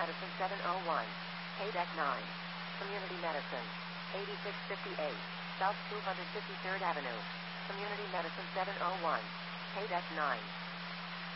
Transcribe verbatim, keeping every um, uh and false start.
Medicine seven oh one. K-Deck nine. Community Medicine. eighty-six fifty-eight. South two hundred fifty-third Avenue. Community Medicine seven oh one. K-Deck nine.